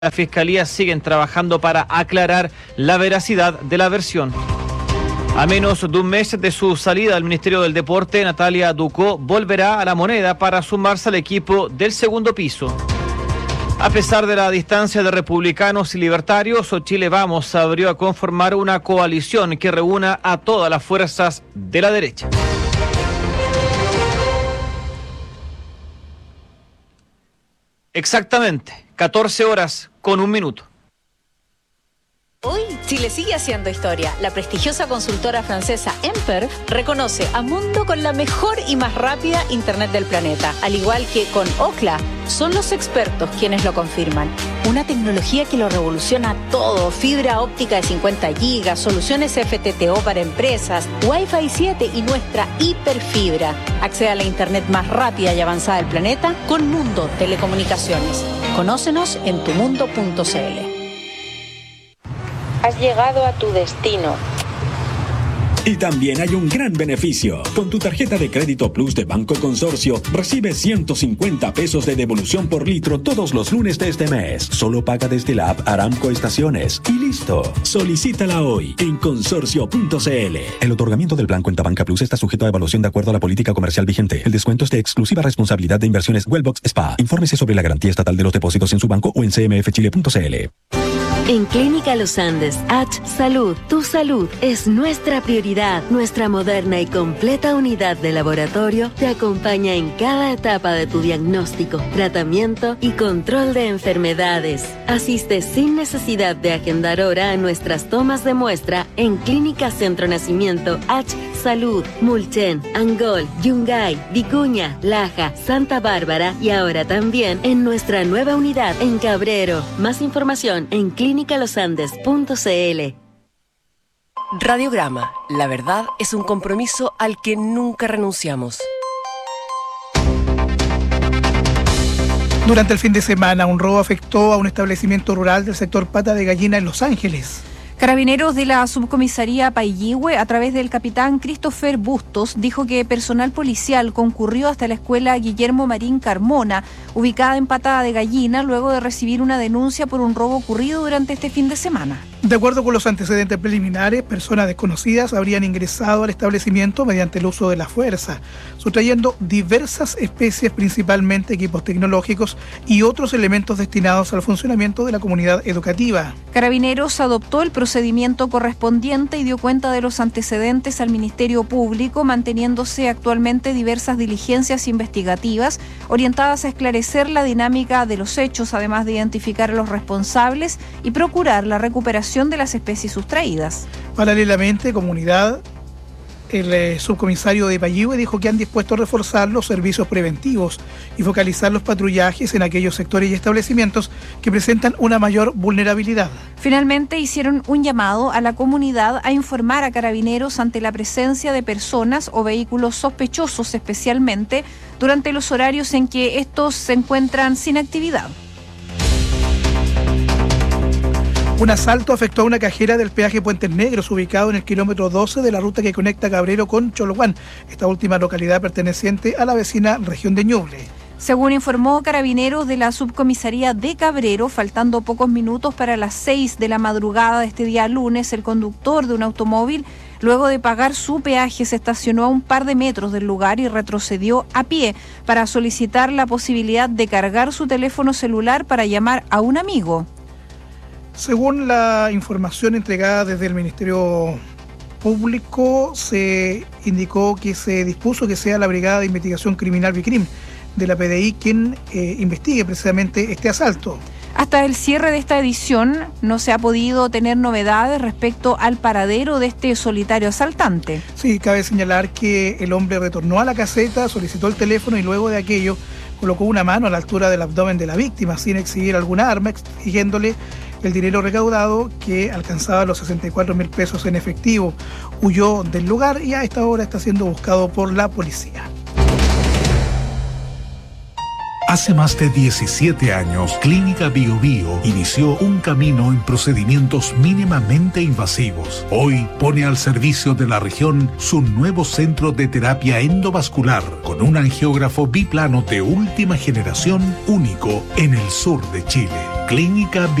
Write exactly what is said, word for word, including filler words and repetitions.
La Fiscalía siguen trabajando para aclarar la veracidad de la versión. A menos de un mes de su salida al Ministerio del Deporte, Natalia Ducó volverá a La Moneda para sumarse al equipo del segundo piso. A pesar de la distancia de republicanos y libertarios, Chile Vamos abrió a conformar una coalición que reúna a todas las fuerzas de la derecha. Exactamente, catorce horas con un minuto. Hoy, Chile sigue haciendo historia. La prestigiosa consultora francesa Emper reconoce a Mundo con la mejor y más rápida Internet del planeta. Al igual que con Ookla, son los expertos quienes lo confirman. Una tecnología que lo revoluciona todo. Fibra óptica de cincuenta gigas, soluciones F T T O para empresas, Wi-Fi siete y nuestra hiperfibra. Accede a la Internet más rápida y avanzada del planeta con Mundo Telecomunicaciones. Conócenos en tu mundo punto c l. Has llegado a tu destino. Y también hay un gran beneficio. Con tu tarjeta de crédito Plus de Banco Consorcio, recibes ciento cincuenta pesos de devolución por litro todos los lunes de este mes. Solo paga desde la app Aramco Estaciones. Y listo. Solicítala hoy en consorcio punto c l. El otorgamiento del plan Cuenta Banca Plus está sujeto a evaluación de acuerdo a la política comercial vigente. El descuento es de exclusiva responsabilidad de Inversiones Wellbox Spa. Infórmese sobre la garantía estatal de los depósitos en su banco o en c m f chile punto c l. En Clínica Los Andes, H Salud, tu salud es nuestra prioridad. Nuestra moderna y completa unidad de laboratorio te acompaña en cada etapa de tu diagnóstico, tratamiento y control de enfermedades. Asiste sin necesidad de agendar hora a nuestras tomas de muestra en Clínica Centro Nacimiento H Salud, Mulchen, Angol, Yungay, Vicuña, Laja, Santa Bárbara y ahora también en nuestra nueva unidad en Cabrero. Más información en clínica los andes punto c l. Radiograma. La verdad es un compromiso al que nunca renunciamos. Durante el fin de semana, un robo afectó a un establecimiento rural del sector Pata de Gallina en Los Ángeles. Carabineros de la subcomisaría Paillihue, a través del capitán Christopher Bustos, dijo que personal policial concurrió hasta la escuela Guillermo Marín Carmona, ubicada en Patada de Gallina, luego de recibir una denuncia por un robo ocurrido durante este fin de semana. De acuerdo con los antecedentes preliminares, personas desconocidas habrían ingresado al establecimiento mediante el uso de la fuerza, sustrayendo diversas especies, principalmente equipos tecnológicos y otros elementos destinados al funcionamiento de la comunidad educativa. Carabineros adoptó el procedimiento correspondiente y dio cuenta de los antecedentes al Ministerio Público, manteniéndose actualmente diversas diligencias investigativas orientadas a esclarecer la dinámica de los hechos, además de identificar a los responsables y procurar la recuperación de las especies sustraídas. Paralelamente, comunidad, el eh, subcomisario de Paillihue dijo que han dispuesto a reforzar los servicios preventivos y focalizar los patrullajes en aquellos sectores y establecimientos que presentan una mayor vulnerabilidad. Finalmente, hicieron un llamado a la comunidad a informar a Carabineros ante la presencia de personas o vehículos sospechosos, especialmente durante los horarios en que estos se encuentran sin actividad. Un asalto afectó a una cajera del peaje Puentes Negros, ubicado en el kilómetro doce de la ruta que conecta Cabrero con Chologuán, esta última localidad perteneciente a la vecina región de Ñuble. Según informó Carabineros de la subcomisaría de Cabrero, faltando pocos minutos para las seis de la madrugada de este día lunes, el conductor de un automóvil, luego de pagar su peaje, se estacionó a un par de metros del lugar y retrocedió a pie para solicitar la posibilidad de cargar su teléfono celular para llamar a un amigo. Según la información entregada desde el Ministerio Público, se indicó que se dispuso que sea la Brigada de Investigación Criminal Bicrim de la P D I quien eh, investigue precisamente este asalto. Hasta el cierre de esta edición no se ha podido tener novedades respecto al paradero de este solitario asaltante. Sí, cabe señalar que el hombre retornó a la caseta, solicitó el teléfono y luego de aquello colocó una mano a la altura del abdomen de la víctima sin exhibir alguna arma, exigiéndole el dinero recaudado, que alcanzaba los sesenta y cuatro mil pesos en efectivo. Huyó del lugar y a esta hora está siendo buscado por la policía. Hace más de diecisiete años, Clínica Bio Bio inició un camino en procedimientos mínimamente invasivos. Hoy pone al servicio de la región su nuevo centro de terapia endovascular con un angiógrafo biplano de última generación único en el sur de Chile. Clínica